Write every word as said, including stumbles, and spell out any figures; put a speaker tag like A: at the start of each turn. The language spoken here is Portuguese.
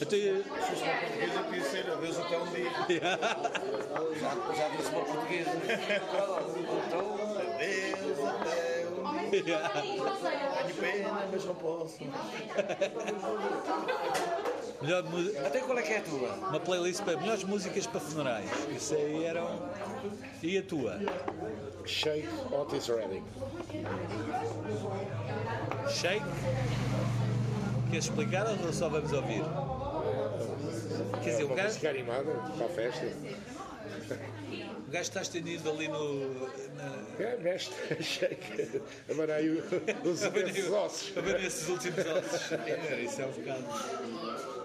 A: Até...
B: Se fosse uma portuguesa, podia ser adeus até um dia.
C: Já, já disse uma portuguesa. Então,
B: Adeus até um dia. Tenho pena, mas não posso.
A: Melhor mu-
C: até qual é que é a tua?
A: Uma playlist para melhores músicas para funerais. Isso aí eram. E a tua?
D: Shake Otis Redding.
A: Shake? Queres explicar ou só vamos ouvir? Quer dizer,
D: É
A: o
D: uma
A: gajo,
D: música animada para a festa.
A: o gajo está estendido ali no. Na,
D: É, mestre, shake. Agora aí os, esses ossos.
A: a ver esses últimos ossos. É, isso é um bocado.